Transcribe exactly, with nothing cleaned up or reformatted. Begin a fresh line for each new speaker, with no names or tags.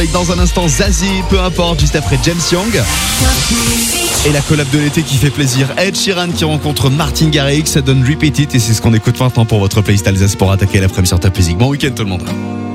Dans un instant, Zazie, peu importe, juste après James Young. Et la collab de l'été qui fait plaisir. Ed Sheeran qui rencontre Martin Garrix, ça donne Repeat It et c'est ce qu'on écoute maintenant pour votre playlist Alsace pour attaquer l'après-midi sur Top Music. Bon week-end tout le monde.